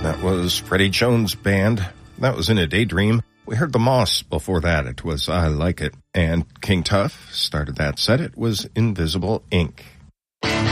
That was Freddie Jones' Band. That was In a Daydream. We heard The Moss before that. It was I Like It. And King Tuff started that set. It was Invisible Ink.